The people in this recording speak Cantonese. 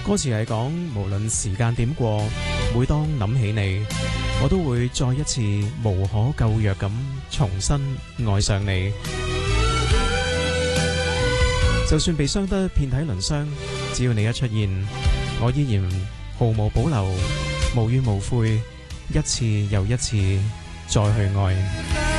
歌詞係講，無論時間點過，每當諗起你，我都會再一次無可救藥咁重新愛上你。就算被傷得遍體鱗傷，只要你一出現，我依然毫無保留，無怨無悔，一次又一次再去愛。